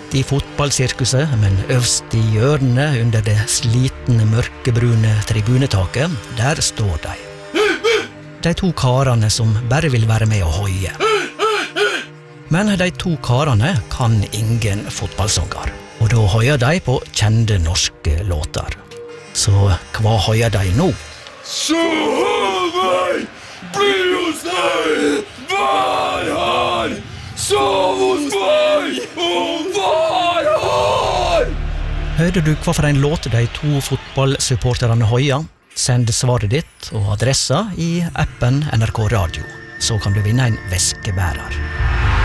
midt i fotballsirkuset, men øvst i hjørnet under det slitne mørkebrune tribunetaket, der står de. De to karene som bare vil være med og hoie. Men de to karene kan ingen fotballsanger, og da hoier de på kjente norske låter. Så hva hoier de nå? Så meg, bli hos deg, vær her, sov hos meg, og vær her! Hørte du hva for en låt de to fotballsupporterne hoier? Send svaret ditt og adressa i appen NRK Radio, så kan du vinne en veskebærer.